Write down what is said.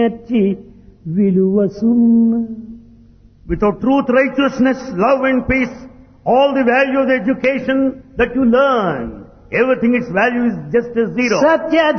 నేర్చి విలువసున్న Without truth, righteousness, love and peace, all the value of the education that you learn, everything its value is just as zero. Satya